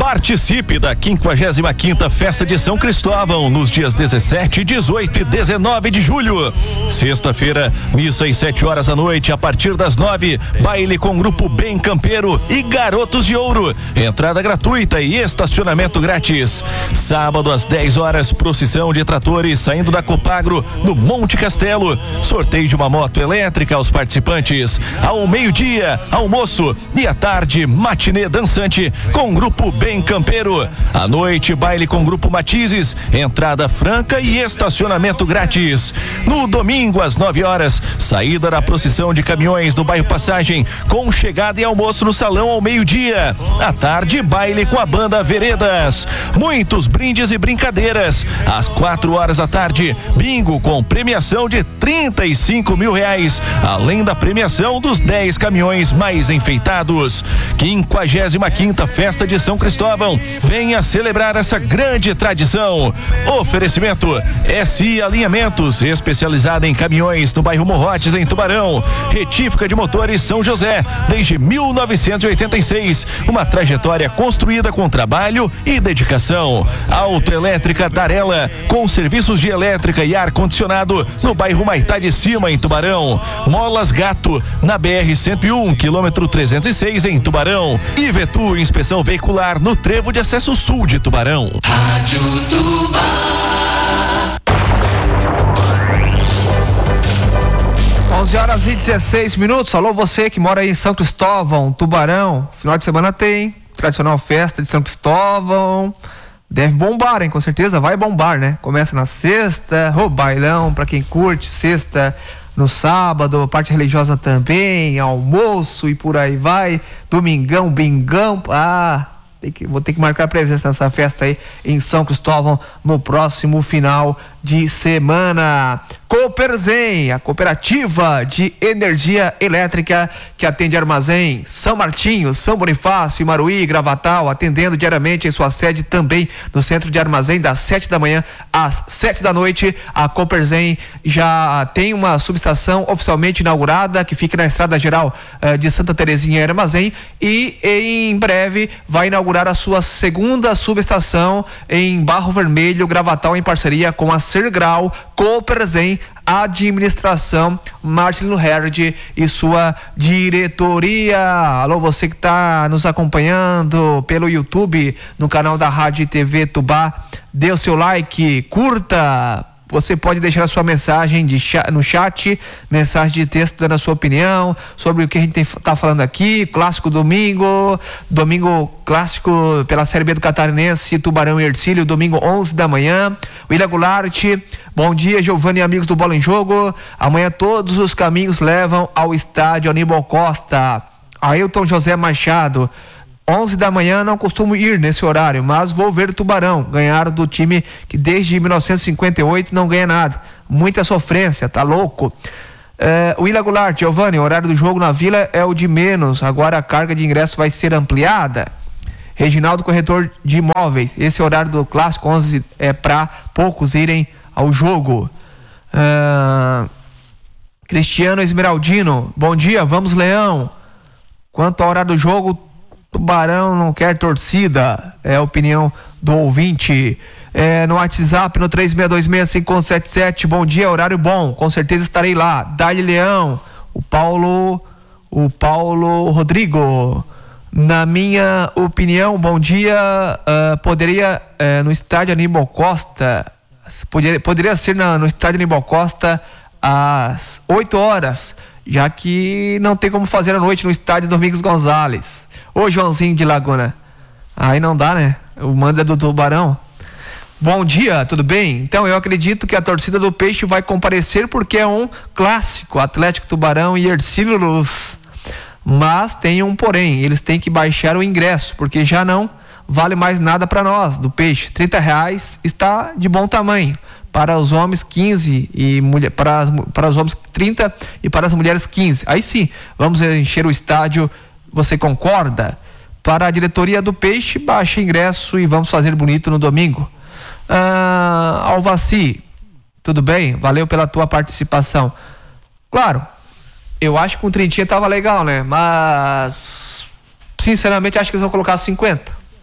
Participe da 55ª Festa de São Cristóvão nos dias 17, 18 e 19 de julho. Sexta-feira, missa às 7 horas da noite. A partir das 9, baile com grupo Bem Campeiro e Garotos de Ouro. Entrada gratuita e estacionamento grátis. Sábado às 10 horas, procissão de tratores saindo da Copagro no Monte Castelo. Sorteio de uma moto elétrica aos participantes. Ao meio-dia, almoço e à tarde, matinê dançante com grupo Bem Campeiro. À noite, baile com grupo Matizes, entrada franca e estacionamento grátis. No domingo, às 9 horas, saída da procissão de caminhões do bairro Passagem, com chegada e almoço no salão ao meio-dia. À tarde, baile com a banda Veredas. Muitos brindes e brincadeiras. Às 4 horas da tarde, bingo com premiação de R$35 mil, além da premiação dos 10 caminhões mais enfeitados. 55ª Festa de São Cristóvão. Venha celebrar essa grande tradição. Oferecimento SI Alinhamentos, especializada em caminhões no bairro Morrotes, em Tubarão. Retífica de motores São José, desde 1986. Uma trajetória construída com trabalho e dedicação. Autoelétrica Darela, com serviços de elétrica e ar-condicionado no bairro Maitá de Cima, em Tubarão. Molas Gato, na BR-101, quilômetro 306, em Tubarão. Ivetu, inspeção veicular no trevo de acesso sul de Tubarão. Rádio Tubá. 11h16. Alô, você que mora aí em São Cristóvão, Tubarão. Final de semana tem tradicional festa de São Cristóvão. Deve bombar, hein? Com certeza vai bombar, né? Começa na sexta, bailão pra quem curte, sexta, no sábado, parte religiosa também, almoço e por aí vai. Domingão, bingão. Vou ter que marcar presença nessa festa aí em São Cristóvão no próximo final de semana. Cooperzen, a cooperativa de energia elétrica que atende Armazém, São Martinho, São Bonifácio, Imaruí, Gravatal, atendendo diariamente em sua sede também no centro de Armazém, das 7 da manhã às 7 da noite. A Cooperzen já tem uma subestação oficialmente inaugurada que fica na Estrada Geral de Santa Terezinha, em Armazém, e em breve vai inaugurar a sua segunda subestação em Barro Vermelho, Gravatal, em parceria com a Sergrau. Cooperzen, administração Marcelino Herd e sua diretoria. Alô, você que está nos acompanhando pelo YouTube, no canal da Rádio e TV Tubá, dê o seu like, curta. Você pode deixar a sua mensagem no chat, mensagem de texto dando a sua opinião sobre o que a gente está falando aqui. Clássico domingo clássico pela Série B do Catarinense, Tubarão e Hercílio, domingo 11 da manhã. William Goulart, bom dia, Giovanni e amigos do Bola em Jogo. Amanhã todos os caminhos levam ao estádio Aníbal Costa. Ailton José Machado, 11 da manhã não costumo ir nesse horário, mas vou ver o Tubarão ganhar do time que desde 1958 não ganha nada. Muita sofrência, tá louco? William Goulart, Giovanni, o horário do jogo na Vila é o de menos, agora a carga de ingresso vai ser ampliada. Reginaldo, corretor de imóveis, esse horário do Clássico 11 é para poucos irem ao jogo. Cristiano Esmeraldino, bom dia, vamos Leão. Quanto ao horário do jogo, Tubarão não quer torcida, é a opinião do ouvinte. No WhatsApp, no 36265177, bom dia, horário bom, com certeza estarei lá. Dali Leão, o Paulo Rodrigo, na minha opinião, bom dia, poderia no estádio Aníbal Costa, poderia ser no estádio Aníbal Costa às 8 horas, já que não tem como fazer à noite no estádio Domingos Gonzalez. Ô Joãozinho de Laguna, aí não dá, né? O mando é do Tubarão. Bom dia, tudo bem? Então eu acredito que a torcida do Peixe vai comparecer porque é um clássico, Atlético Tubarão e Hercílio Luz. Mas tem um porém, eles têm que baixar o ingresso, porque já não vale mais nada para nós do Peixe. R$30 está de bom tamanho. Para os homens 15 e para os homens 30 e para as mulheres 15. Aí sim, vamos encher o estádio. Você concorda? Para a diretoria do Peixe, baixa ingresso e vamos fazer bonito no domingo. Alvaci, tudo bem? Valeu pela tua participação. Claro, eu acho que com 30 tava legal, né? Mas sinceramente acho que eles vão colocar 50.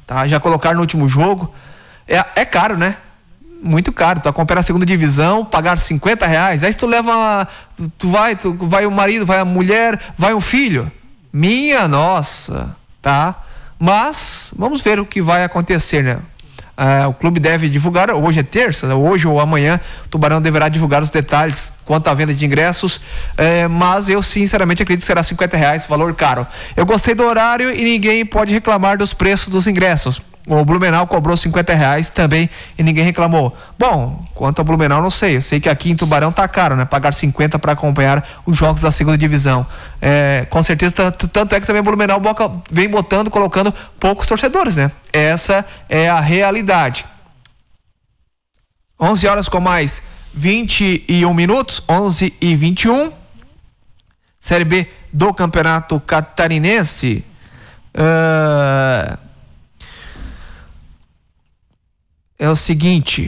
tá? Já colocar no último jogo. É caro, né? Muito caro. Tu acompanha a segunda divisão, pagar R$50. Aí se tu leva, vai o marido, vai a mulher, vai o filho. Minha nossa, tá? Mas vamos ver o que vai acontecer, né? O clube deve divulgar, hoje é terça, né? Hoje ou amanhã o Tubarão deverá divulgar os detalhes quanto à venda de ingressos, mas eu sinceramente acredito que será R$50, valor caro. Eu gostei do horário e ninguém pode reclamar dos preços dos ingressos. O Blumenau cobrou R$50 também e ninguém reclamou. Bom, quanto ao Blumenau não sei, eu sei que aqui em Tubarão tá caro, né? Pagar 50 para acompanhar os jogos da segunda divisão. Com certeza, tanto é que também o Blumenau vem colocando poucos torcedores, né? Essa é a realidade. 11 horas com mais 21 minutos, 11h21. Série B do Campeonato Catarinense. É o seguinte,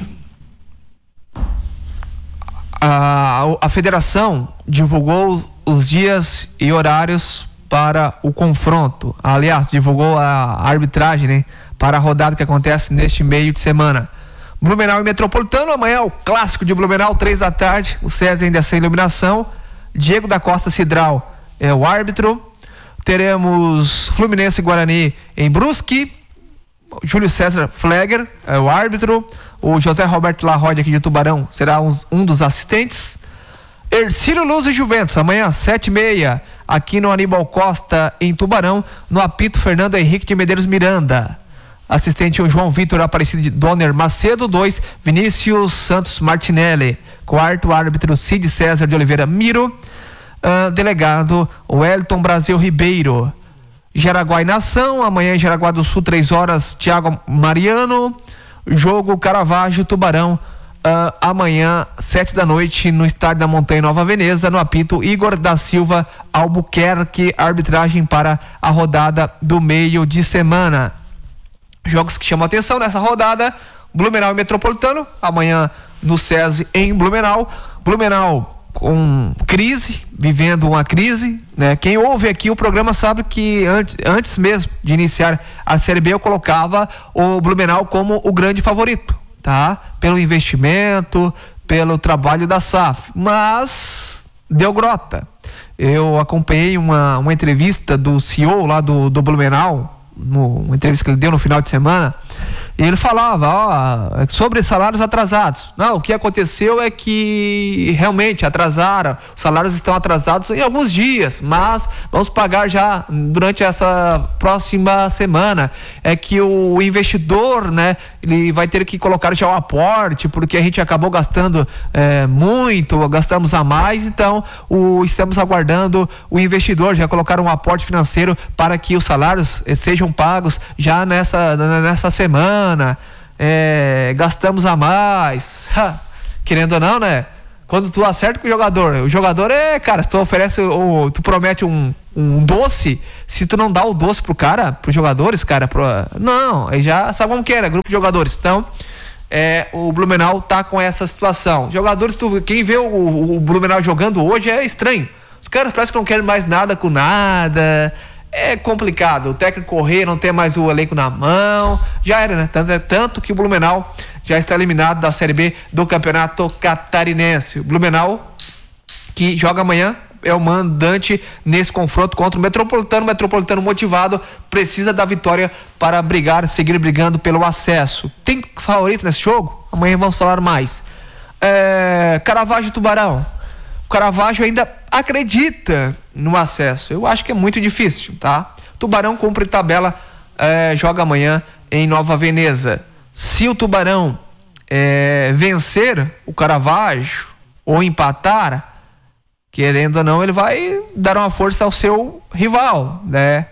a federação divulgou os dias e horários para o confronto. Aliás, divulgou a arbitragem, né, para a rodada que acontece neste meio de semana. Blumenau e Metropolitano, amanhã o clássico de Blumenau, 3h. O César ainda sem iluminação. Diego da Costa Cidral é o árbitro. Teremos Fluminense e Guarani em Brusque. Júlio César Flegger é o árbitro. O José Roberto Larrode aqui de Tubarão será um dos assistentes. Hercílio Luz e Juventus, amanhã 7h30, aqui no Aníbal Costa em Tubarão, no apito Fernando Henrique de Medeiros Miranda. Assistente o João Vitor Aparecido de Donner Macedo. 2, Vinícius Santos Martinelli. 4, árbitro Cid César de Oliveira Miro. Delegado Wellington Brasil Ribeiro. Jaraguá e Nação, amanhã em Jaraguá do Sul, 3h, Thiago Mariano. Jogo Caravaggio Tubarão, amanhã 7h, no estádio da Montanha Nova Veneza, no apito Igor da Silva Albuquerque. Arbitragem para a rodada do meio de semana. Jogos que chamam a atenção nessa rodada: Blumenau e Metropolitano, amanhã no SESI em Blumenau. Blumenau com crise, vivendo uma crise, né? Quem ouve aqui o programa sabe que antes mesmo de iniciar a Série B eu colocava o Blumenau como o grande favorito, tá? Pelo investimento, pelo trabalho da SAF, mas deu grota. Eu acompanhei uma entrevista do CEO lá do Blumenau, uma entrevista que ele deu no final de semana, e ele falava sobre salários atrasados. Não, o que aconteceu é que realmente atrasaram, os salários estão atrasados em alguns dias, mas vamos pagar já durante essa próxima semana. É que o investidor, né, ele vai ter que colocar já o aporte, porque a gente acabou gastando muito, gastamos a mais, então estamos aguardando o investidor já colocar um aporte financeiro para que os salários sejam pagos já nessa semana. Gastamos a mais, querendo ou não, né? Quando tu acerta com o jogador cara, se tu oferece tu promete um doce, se tu não dá o doce pros jogadores, cara, não, aí já sabe como que é, né? Grupo de jogadores. Então o Blumenau tá com essa situação. Jogadores, quem vê o Blumenau jogando hoje é estranho. Os caras parece que não querem mais nada com nada. É complicado, o técnico correr, não ter mais o elenco na mão, já era, né? Tanto que o Blumenau já está eliminado da Série B do Campeonato Catarinense. O Blumenau, que joga amanhã, é o mandante nesse confronto contra o Metropolitano. O Metropolitano motivado, precisa da vitória para seguir brigando pelo acesso. Tem favorito nesse jogo? Amanhã vamos falar mais. Caravaggio e Tubarão. O Caravaggio ainda acredita no acesso. Eu acho que é muito difícil, tá? Tubarão cumpre tabela, joga amanhã em Nova Veneza. Se o Tubarão vencer o Caravaggio ou empatar, querendo ou não, ele vai dar uma força ao seu rival, né?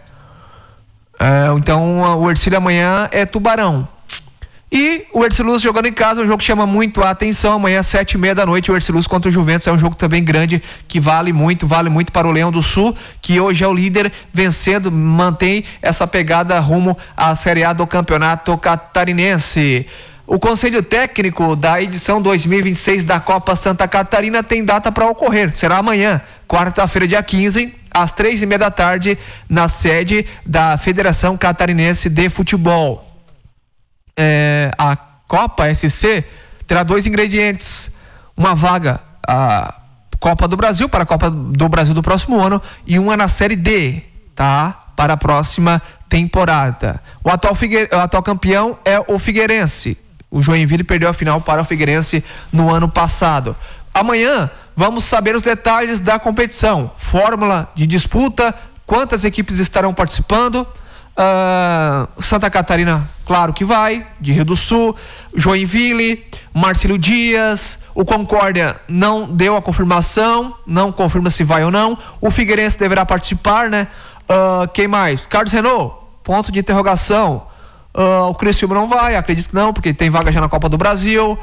Então o Hercílio amanhã é Tubarão. E o Hercílio jogando em casa, um jogo que chama muito a atenção. Amanhã, 7h30, o Hercílio contra o Juventus. É um jogo também grande, que vale muito para o Leão do Sul, que hoje é o líder, vencendo, mantém essa pegada rumo à Série A do Campeonato Catarinense. O Conselho Técnico da edição 2026 da Copa Santa Catarina tem data para ocorrer. Será amanhã, quarta-feira, dia 15, às 3h30, na sede da Federação Catarinense de Futebol. a Copa SC terá 2 ingredientes: uma vaga a Copa do Brasil, para a Copa do Brasil do próximo ano, e uma na Série D, tá? Para a próxima temporada. O atual campeão é o Figueirense. O Joinville perdeu a final para o Figueirense no ano passado. Amanhã vamos saber os detalhes da competição, fórmula de disputa, quantas equipes estarão participando. Santa Catarina, claro que vai, de Rio do Sul, Joinville, Marcílio Dias, o Concórdia não deu a confirmação, não confirma se vai ou não, o Figueirense deverá participar, né? Quem mais? Carlos Renault, ponto de interrogação. O Criciúma não vai, acredito que não, porque tem vaga já na Copa do Brasil.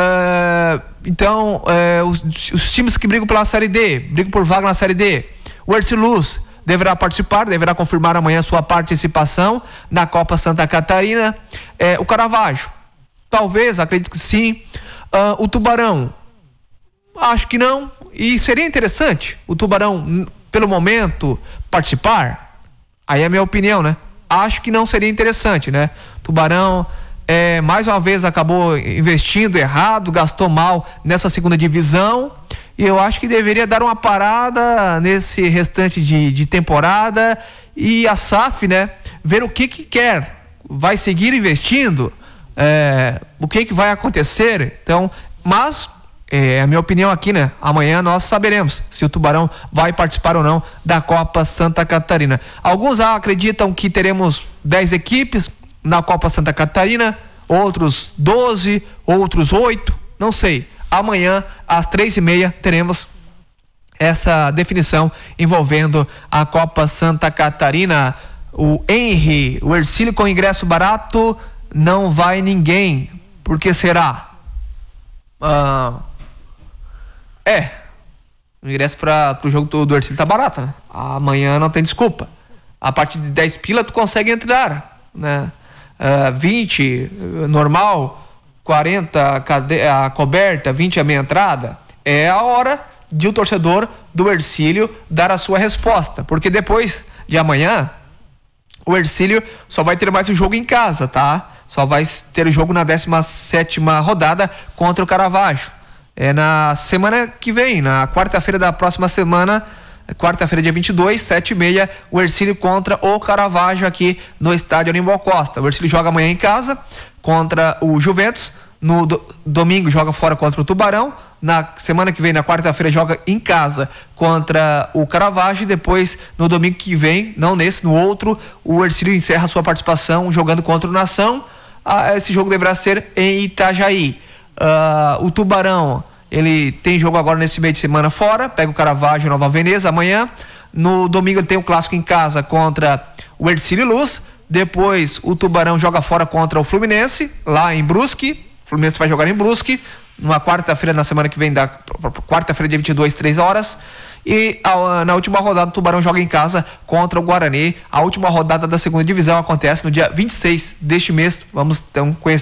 Então, os times que brigam pela Série D, brigam por vaga na Série D. O Erciluz deverá participar, deverá confirmar amanhã sua participação na Copa Santa Catarina. O Caravaggio, talvez, acredito que sim. O Tubarão, acho que não. E seria interessante o Tubarão, pelo momento, participar. Aí é a minha opinião, né? Acho que não seria interessante, né? Tubarão, mais uma vez, acabou investindo errado, gastou mal nessa segunda divisão. E eu acho que deveria dar uma parada nesse restante de temporada e a SAF, né, ver o que quer. Vai seguir investindo? O que vai acontecer? Então, mas, a minha opinião aqui, né, amanhã nós saberemos se o Tubarão vai participar ou não da Copa Santa Catarina. Alguns acreditam que teremos 10 equipes na Copa Santa Catarina, outros 12, outros 8, não sei. Amanhã, às 3h30, teremos essa definição envolvendo a Copa Santa Catarina. O Henry, o Ercílio com ingresso barato, não vai ninguém. Por que será? O ingresso para o jogo do Ercílio tá barato, né? Amanhã não tem desculpa. A partir de 10 pila tu consegue entrar, né? 20 normal, 40 a coberta, 20 a meia entrada. É a hora de o torcedor do Ercílio dar a sua resposta, porque depois de amanhã o Ercílio só vai ter mais um jogo em casa, tá? Só vai ter o jogo na 17ª rodada contra o Caravaggio. Na semana que vem, na quarta-feira da próxima semana, quarta-feira, dia 22, 7h30, o Ercílio contra o Caravaggio aqui no estádio Aníbal Costa. O Ercílio joga amanhã em casa contra o Juventus, no domingo joga fora contra o Tubarão, na semana que vem, na quarta-feira, joga em casa contra o Caravaggio, e depois, no domingo que vem, não nesse, no outro, o Ercílio encerra sua participação jogando contra o Nação. Esse jogo deverá ser em Itajaí. O Tubarão, ele tem jogo agora nesse meio de semana fora, pega o Caravaggio, Nova Veneza amanhã. No domingo ele tem o clássico em casa contra o Ercílio Luz. Depois o Tubarão joga fora contra o Fluminense, lá em Brusque. O Fluminense vai jogar em Brusque, numa quarta-feira, na semana que vem, quarta-feira, dia 22, 3h. E na última rodada o Tubarão joga em casa contra o Guarani. A última rodada da segunda divisão acontece no dia 26 deste mês. Vamos então conhecer